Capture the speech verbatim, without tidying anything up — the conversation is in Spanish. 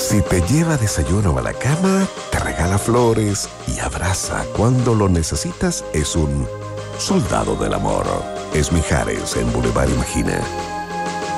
Si te lleva desayuno a la cama, te regala flores y abraza cuando lo necesitas, es un soldado del amor. Es Mijares en Boulevard Imagina.